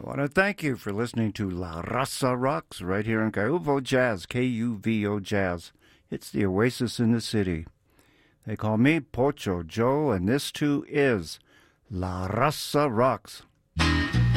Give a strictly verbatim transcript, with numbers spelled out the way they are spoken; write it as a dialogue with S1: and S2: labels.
S1: want to thank you for listening to La Raza Rocks right here in Kuvo Jazz, K U V O Jazz. It's the oasis in the city. They call me Pocho Joe, and this too is La Raza Rocks.